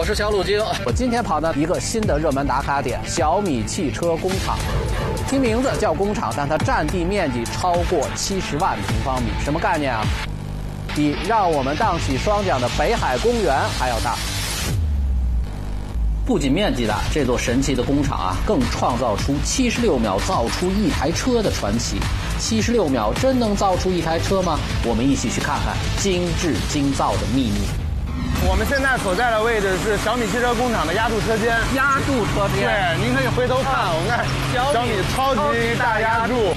是小鲁京。 我今天跑到一个新的热门打卡点——小米汽车工厂。听名字叫工厂，但它占地面积超过70万平方米，什么概念啊？比让我们荡起双桨的北海公园还要大。不仅面积大，这座神奇的工厂啊，更创造出76秒造出一台车的传奇。76秒真能造出一台车吗？我们一起去看看精致精造的秘密。 我们现在所在的位置是小米汽车工厂的压铸车间。 压铸车间， 对，您可以回头看，我们看小米超级大压铸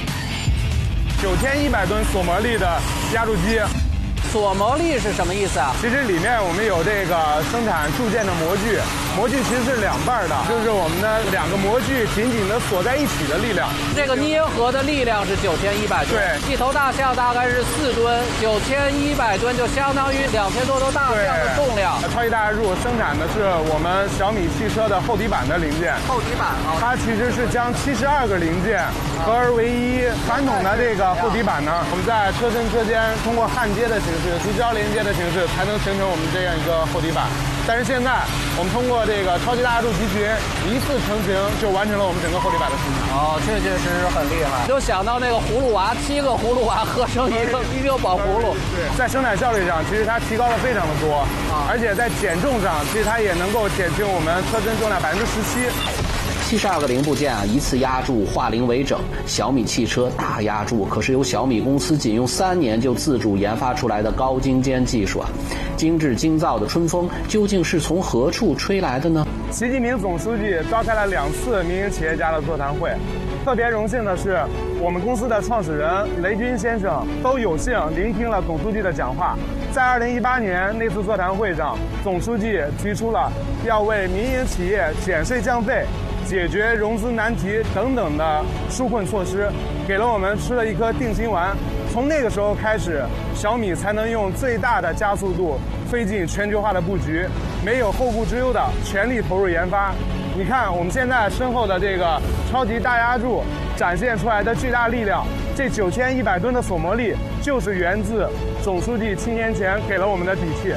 ，9100吨索摩力的压铸机。 索摩力是什么意思啊？ 其实里面我们有这个生产铸件的模具，模具其实是两半的，就是我们的两个模具紧紧的锁在一起的力量。 这个捏合的力量是9100吨， 对， 一头大象大概是4吨，9100吨就相当于2000多头大象的重量。 超级大压铸生产的是我们小米汽车的后底板的零件。 后底板啊， 它其实是将72个零件合而为一。传统的这个后底板呢，我们在车身车间通过焊接的形式、逐胶连接的形式，才能形成我们这样一个后底板。但是现在我们通过这个超级大压铸集群一次成型，就完成了我们整个后底板的生产。 哦，确确实实很厉害。就想到那个葫芦娃，7个葫芦娃合成一个宝葫芦。 对，在生产效率上，其实它提高了非常的多，而且在减重上，其实它也能够减轻我们车身重量17%。 72个零部件啊，一次压铸，化零为整。小米汽车大压铸可是由小米公司仅用3年就自主研发出来的高精尖技术啊！精致精造的春风究竟是从何处吹来的呢？ 习近平总书记召开了2次民营企业家的座谈会，特别荣幸的是，我们公司的创始人雷军先生都有幸聆听了总书记的讲话。在2018年那次座谈会上，总书记提出了要为民营企业减税降费、解决融资难题等等的纾困措施，给了我们吃了一颗定心丸。从那个时候开始，小米才能用最大的加速度推进全球化的布局，没有后顾之忧的全力投入研发。你看我们现在身后的这个超级大压铸展现出来的巨大力量，这9100吨的索摩力就是源自总书记7年前给了我们的底气。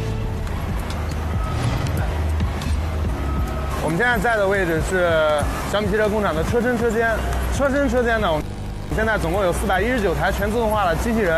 我们现在在的位置是小米汽车工厂的车身车间。车身车间呢，我们现在总共有419台全自动化的机器人。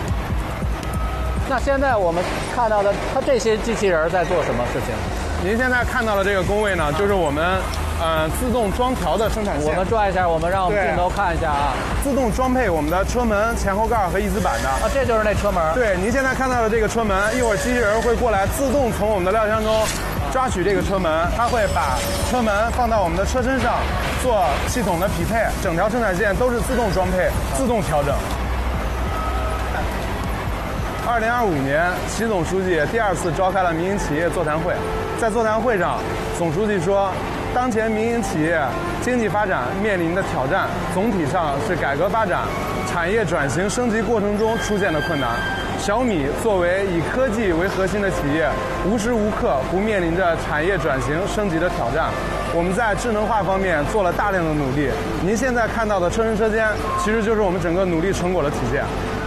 那现在我们看到的，它这些机器人在做什么事情？ 您现在看到的这个工位呢，就是我们自动装调的生产线。 我们转一下，让我们镜头看一下啊。 自动装配我们的车门、前后盖和翼子板的。 啊，这就是那车门。 对，您现在看到的这个车门，一会儿机器人会过来自动从我们的料箱中抓取这个车门，它会把车门放到我们的车身上做系统的匹配，整条生产线都是自动装配、自动调整。2025年，习总书记第2次召开了民营企业座谈会。在座谈会上，总书记说，当前民营企业经济发展面临的挑战，总体上是改革发展、产业转型升级过程中出现的困难。小米作为以科技为核心的企业，无时无刻不面临着产业转型升级的挑战。我们在智能化方面做了大量的努力。您现在看到的车身车间，其实就是我们整个努力成果的体现。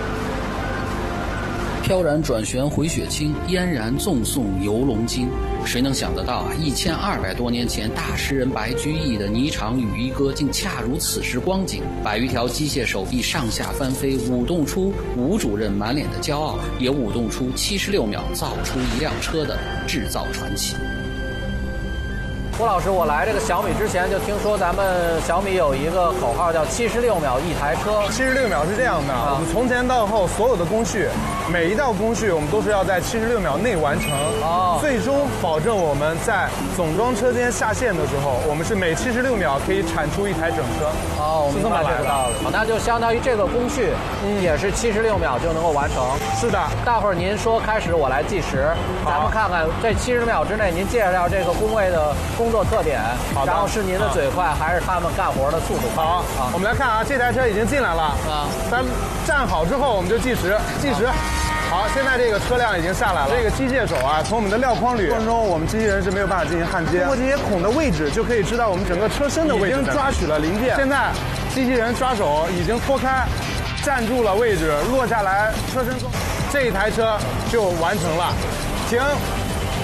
飘然转旋回雪清，嫣然纵送游龙津。谁能想得到啊？1200多年前，大诗人白居易的霓裳羽衣歌，竟恰如此时光景。100余条机械手臂上下翻飞，舞动出吴主任满脸的骄傲，也舞动出76秒造出一辆车的制造传奇。 郭老师，我来这个小米之前就听说咱们小米有一个口号叫76秒一台车。 76秒是这样的，我们从前到后所有的工序，每一道工序我们都是要在76秒内完成，最终保证我们在总装车间下线的时候，我们是每76秒可以产出一台整车。 我明白这个道理。那就相当于这个工序，也是76秒就能够完成。 是的。 待会儿您说开始，我来计时，咱们看看这70秒之内您介绍这个工位的工作特点，然后是您的嘴快，还是他们干活的速度快？ 好，我们来看啊，这台车已经进来了咱站好之后我们就计时，好，现在这个车辆已经下来了。这个机械手啊，从我们的料框里过程中，我们机器人是没有办法进行焊接。通过这些孔的位置，就可以知道我们整个车身的位置。已经抓取了零件，现在机器人抓手已经脱开，站住了位置，落下来车身中，这一台车就完成了。停。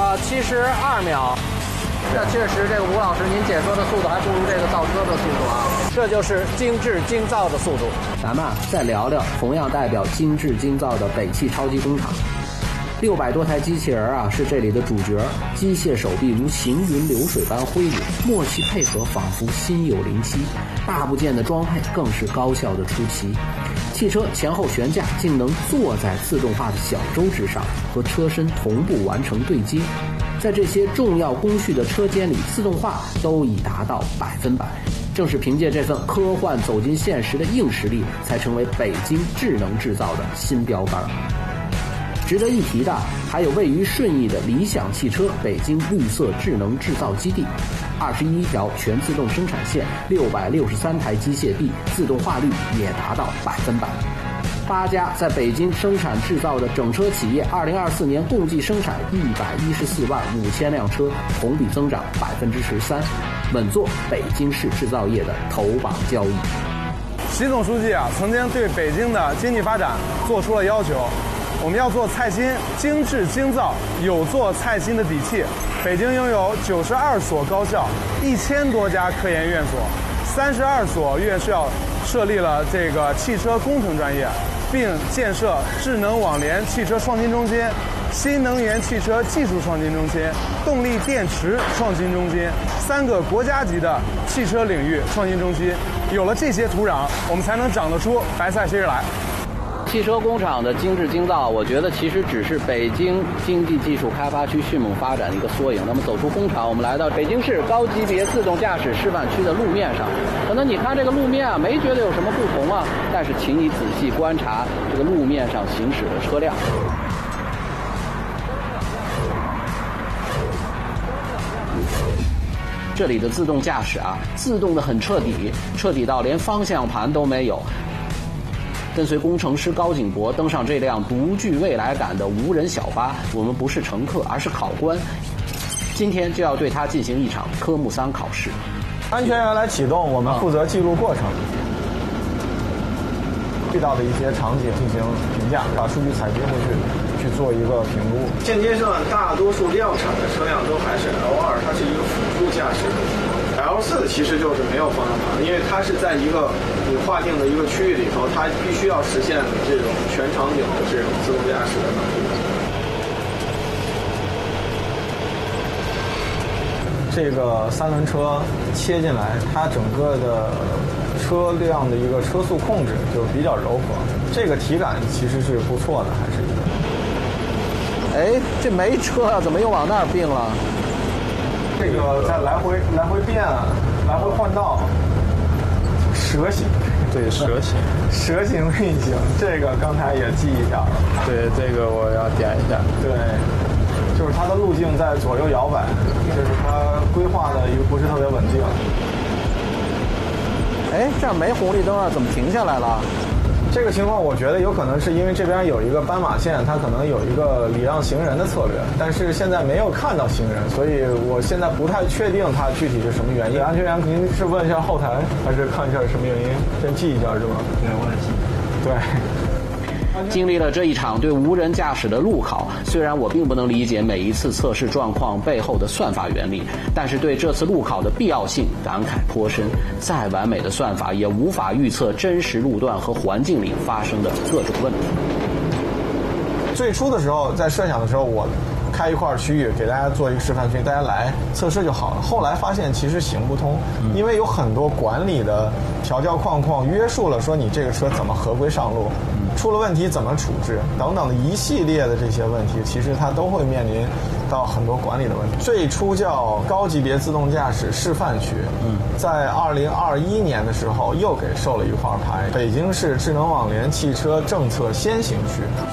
72秒。这确实，这个吴老师您解说的速度还不如这个造车的速度啊！这就是精致精造的速度。咱们再聊聊同样代表精致精造的北汽超级工厂。600多台机器人啊，是这里的主角，机械手臂如行云流水般挥舞，默契配合仿佛心有灵犀，大部件的装配更是高效的出奇。汽车前后悬架竟能坐在自动化的小舟之上，和车身同步完成对接。在这些重要工序的车间里，自动化都已达到100%。正是凭借这份科幻走进现实的硬实力，才成为北京智能制造的新标杆。值得一提的还有位于顺义的理想汽车北京绿色智能制造基地，21条全自动生产线，663台机械臂，自动化率也达到100%。8家在北京生产制造的整车企业，2024年共计生产114万5千辆车，同比增长13%，稳坐北京市制造业的头榜交椅。 习总书记啊，曾经对北京的经济发展做出了要求，我们要做菜心，精致精造，有做菜心的底气。北京拥有92所高校，1000多家科研院所，32所院校设立了这个汽车工程专业，并建设智能网联汽车创新中心、新能源汽车技术创新中心、动力电池创新中心3个国家级的汽车领域创新中心。有了这些土壤，我们才能长得出白菜心来。 汽车工厂的精致精造，我觉得其实只是北京经济技术开发区迅猛发展的一个缩影。那么走出工厂，我们来到北京市高级别自动驾驶示范区的路面上，可能你看这个路面啊，没觉得有什么不同啊，但是请你仔细观察这个路面上行驶的车辆。这里的自动驾驶啊，自动的很彻底，彻底到连方向盘都没有。跟随工程师高景博登上这辆独具未来感的无人小巴，我们不是乘客，而是考官。今天就要对它进行一场科目3考试。 安全员来启动，我们负责记录过程，遇到的一些场景进行评价，把数据采集回去做一个评估。 现阶段大多数量产的车辆都还是 L2， 它是一个辅助驾驶。L4 其实就是没有方向盘，因为它是在一个你划定的一个区域里头，它必须要实现这种全场景的这种自动驾驶的能力。 这个3轮车切进来，它整个的车辆的一个车速控制就比较柔和，这个体感其实是不错的，还是一个。 哎，这没车啊，怎么又往那儿并了？ 这个在来回变，来回换道，蛇形， 对，蛇形运行，这个刚才也记一下了。 对，这个我要点一下。 对，就是它的路径在左右摇摆，就是它规划的一个不是特别稳定。 哎，这样没红绿灯啊，怎么停下来了？ 这个情况我觉得有可能是因为这边有一个斑马线，它可能有一个礼让行人的策略，但是现在没有看到行人，所以我现在不太确定它具体是什么原因。安全员，您是问一下后台，还是看一下是什么原因？先记一下是吧？ 对，我也记。 对。 经历了这一场对无人驾驶的路考，虽然我并不能理解每一次测试状况背后的算法原理，但是对这次路考的必要性感慨颇深。再完美的算法也无法预测真实路段和环境里发生的各种问题。 最初的时候，在设想的时候，我开一块区域给大家做一个示范区，大家来测试就好了。后来发现其实行不通，因为有很多管理的调教框约束了，说你这个车怎么合规上路，出了问题怎么处置等等的一系列的这些问题，其实它都会面临到很多管理的问题。最初叫高级别自动驾驶示范区，在2021年的时候又给授了一块牌，北京市智能网联汽车政策先行区。